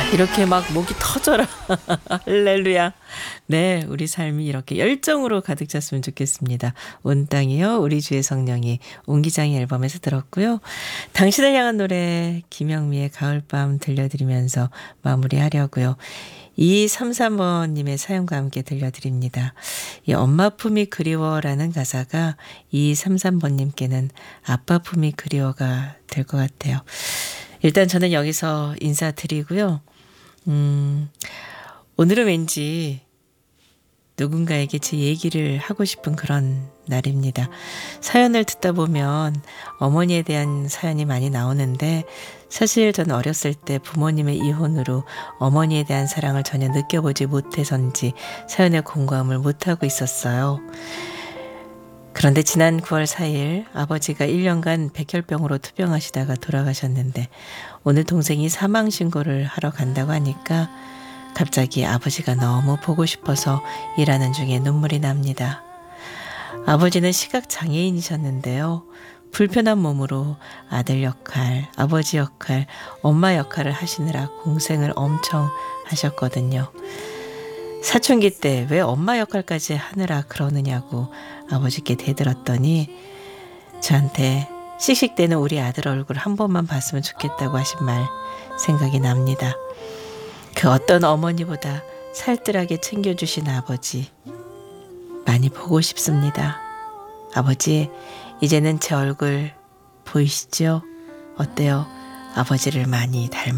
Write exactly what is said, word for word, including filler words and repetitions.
이렇게 막 목이 터져라. 할렐루야. 네, 우리 삶이 이렇게 열정으로 가득 찼으면 좋겠습니다. 온 땅이요 우리 주의 성령이 옹기장의 앨범에서 들었고요. 당신을 향한 노래 김영미의 가을밤 들려드리면서 마무리하려고요. 이삼삼 번님의 사연과 함께 들려드립니다. 이 엄마 품이 그리워라는 가사가 이삼삼 번님께는 아빠 품이 그리워가 될 것 같아요. 일단 저는 여기서 인사드리고요. 음, 오늘은 왠지 누군가에게 제 얘기를 하고 싶은 그런 날입니다. 사연을 듣다 보면 어머니에 대한 사연이 많이 나오는데 사실 저는 어렸을 때 부모님의 이혼으로 어머니에 대한 사랑을 전혀 느껴보지 못해서인지 사연에 공감을 못하고 있었어요. 그런데 지난 구월 사일 아버지가 일 년간 백혈병으로 투병하시다가 돌아가셨는데 오늘 동생이 사망신고를 하러 간다고 하니까 갑자기 아버지가 너무 보고 싶어서 일하는 중에 눈물이 납니다. 아버지는 시각장애인이셨는데요. 불편한 몸으로 아들 역할, 아버지 역할, 엄마 역할을 하시느라 공생을 엄청 하셨거든요. 사춘기 때 왜 엄마 역할까지 하느라 그러느냐고 아버지께 대들었더니 저한테 씩씩대는 우리 아들 얼굴 한 번만 봤으면 좋겠다고 하신 말 생각이 납니다. 그 어떤 어머니보다 살뜰하게 챙겨주신 아버지 많이 보고 싶습니다. 아버지 이제는 제 얼굴 보이시죠? 어때요? 아버지를 많이 닮았